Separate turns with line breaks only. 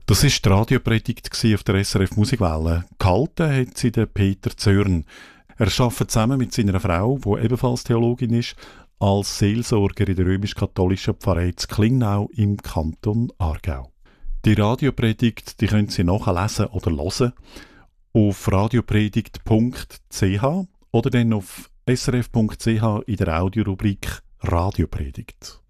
Das war die Radiopredigt auf der SRF Musikwelle. Gehalten hat sie der Peter Zörn. Er arbeitet zusammen mit seiner Frau, die ebenfalls Theologin ist, als Seelsorger in der römisch-katholischen Pfarrei zu Klingnau im Kanton Aargau. Die Radiopredigt die können Sie nachlesen oder hören auf radiopredigt.ch oder dann auf srf.ch in der Audiorubrik Radiopredigt.